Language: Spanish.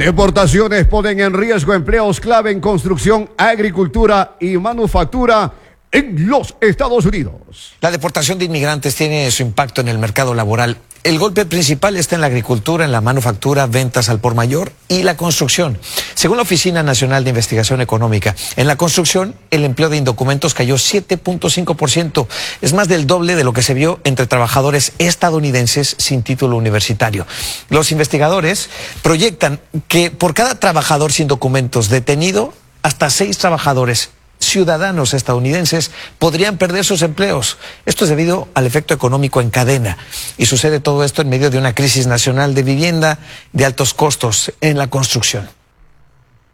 Deportaciones ponen en riesgo empleos clave en construcción, agricultura y manufactura en los Estados Unidos. La deportación de inmigrantes tiene su impacto en el mercado laboral. El golpe principal está en la agricultura, en la manufactura, ventas al por mayor y la construcción. Según la Oficina Nacional de Investigación Económica, en la construcción el empleo de indocumentos cayó 7.5%. Es más del doble de lo que se vio entre trabajadores estadounidenses sin título universitario. Los investigadores proyectan que por cada trabajador sin documentos detenido, hasta 6 trabajadores ciudadanos estadounidenses podrían perder sus empleos. Esto es debido al efecto económico en cadena. Y sucede todo esto en medio de una crisis nacional de vivienda de altos costos en la construcción.